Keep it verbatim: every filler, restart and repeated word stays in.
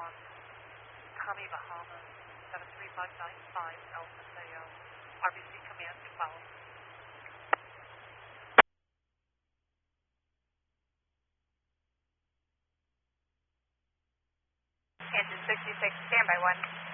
on Tommy Bahamas, seven three five nine five, Alpha Theo. R B C Command to follow. Engine sixty-six, standby one.